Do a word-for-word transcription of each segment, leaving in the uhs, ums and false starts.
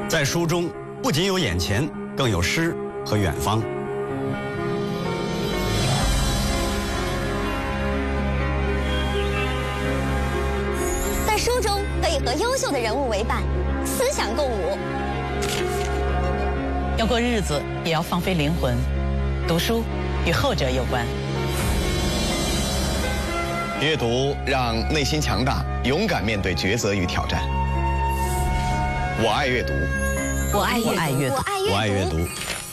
在书中不仅有眼前，更有诗和远方。 在书中可以和优秀的人物为伴，思想共舞。 要过日子，也要放飞灵魂。读书与后者有关。 阅读让内心强大，勇敢面对抉择与挑战。我爱阅读， 我爱我爱阅读， 我爱阅读。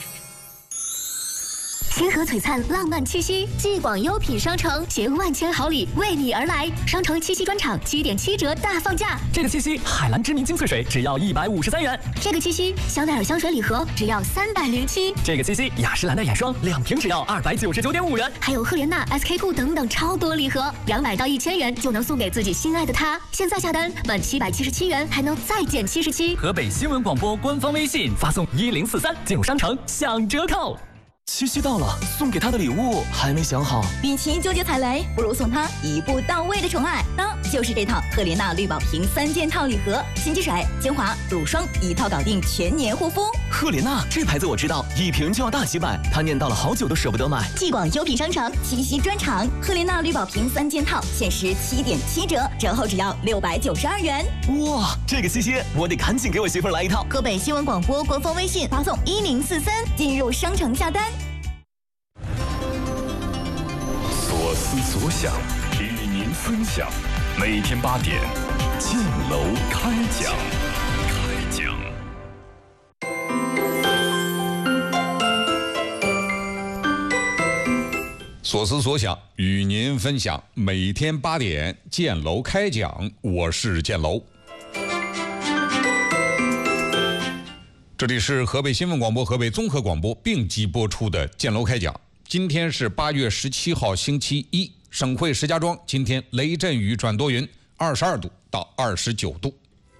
星河璀璨，浪漫七夕，继广优品商城携万千好礼为你而来。商城七夕专场七点七折大放价。 这个七夕，海蓝知名精粹水只要一百五十三元。 这个七夕，香奈儿香水礼盒只要三百零七。 这个七夕，雅诗兰黛眼霜两瓶只要二百九十九点五元。 还有赫莲娜、S K two 等等超多礼盒，两百到一千元就能送给自己心爱的他。现在下单满七百七十七元还能再减七十七。 河北新闻广播官方微信发送一零四三进入商城享折扣。七夕到了，送给他的礼物还没想好。 与其纠结踩雷，不如送他一步到位的宠爱。当就是这套赫莲娜绿宝瓶三件套礼盒，洗洁水、精华、乳霜一套搞定全年护肤。 赫莲娜这牌子我知道，一瓶就要大几百，他念叨了好久都舍不得买。 继广优品商城七夕专场，赫莲娜绿宝瓶三件套限时七点七折，折后只要六百九十二元。 哇，这个七夕我得赶紧给我媳妇儿来一套。 河北新闻广播官方微信发送一零四三进入商城下单。 所思所想，与您分享。每天八点，建楼开讲。开讲。 所思所想，与您分享。每天八点，建楼开讲。我是建楼。这里是河北新闻广播、河北综合广播并机播出的建楼开讲。今天是八月十七号，星期一。省会石家庄今天雷阵雨转多云，二十二度到二十九度。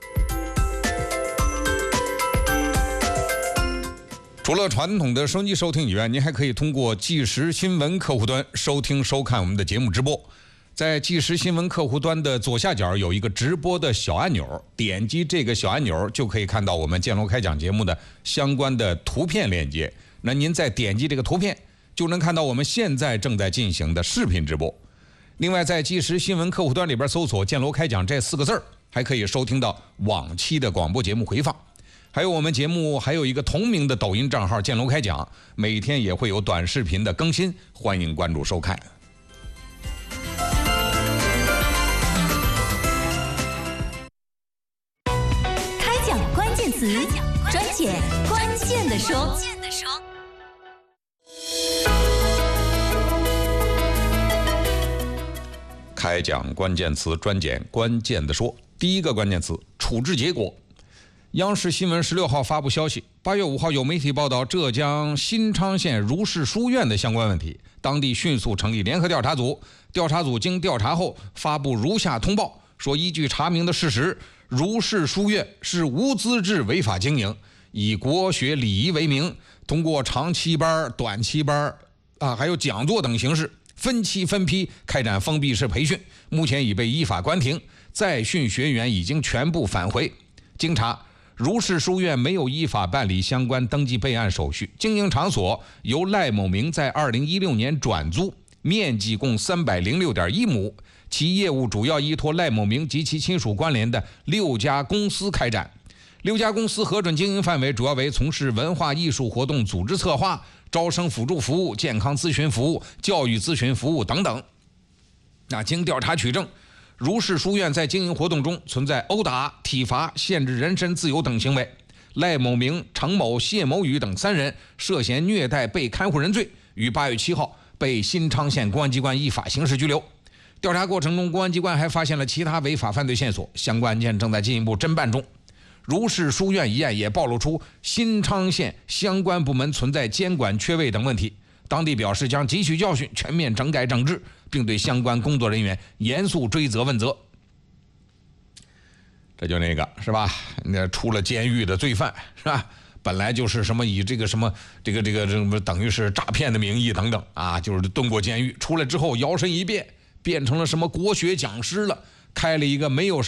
除了传统的收音机收听以外，您还可以通过即时新闻客户端收听收看我们的节目直播。在即时新闻客户端的左下角有一个直播的小按钮，点击这个小按钮就可以看到我们建楼开讲节目的相关的图片链接。那您再点击这个图片，就能看到我们现在正在进行的视频直播。另外，在即时新闻客户端里边搜索“建楼开讲”这四个字儿，还可以收听到往期的广播节目回放。还有我们节目还有一个同名的抖音账号“建楼开讲”，每天也会有短视频的更新，欢迎关注收看。 开讲关键词，专解关键的说。 开讲关键词，专简关键的说。第一个关键词：处置结果。央视新闻十六号发布消息，八月五号有媒体报道浙江新昌县如是书院的相关问题，当地迅速成立联合调查组。调查组经调查后发布如下通报，说依据查明的事实，如是书院是无资质违法经营，以国学礼仪为名，通过长期班、短期班啊，还有讲座等形式，分期分批开展封闭式培训，目前已被依法关停，在训学员已经全部返回。经查，如是书院没有依法办理相关登记备案手续，经营场所由赖某明在二零一六年转租，面积共三百零六点一亩，其业务主要依托赖某明及其亲属关联的六家公司开展。六家公司核准经营范围主要为从事文化艺术活动组织策划、招生辅助服务、健康咨询服务、教育咨询服务等等。那经调查取证，如是书院在经营活动中存在殴打、体罚、限制人身自由等行为。赖某明、程某、谢某宇等三人涉嫌虐待被看护人罪，于八月七号被新昌县公安机关依法刑事拘留。调查过程中，公安机关还发现了其他违法犯罪线索，相关案件正在进一步侦办中。如是书院一案也暴露出新昌县相关部门存在监管缺位等问题，当地表示将汲取教训，全面整改整治，并对相关工作人员严肃追责问责。这就那个是吧？那出了监狱的罪犯是吧？本来就是什么以这个什么这个这个这个等于是诈骗的名义等等啊，就是蹲过监狱，出来之后摇身一变，变成了什么国学讲师了，开了一个没有